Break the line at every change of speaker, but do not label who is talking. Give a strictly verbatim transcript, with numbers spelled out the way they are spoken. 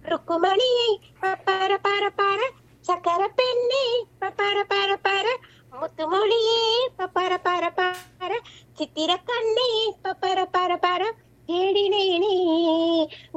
ருக்குமணியை பப்பர பர பர சக்கர பெண்ணே பப்பர பர பர முத்துமொழியே பப்பர பர பர சித்திர கண்ணே பப்பர பர பர தேடினேனே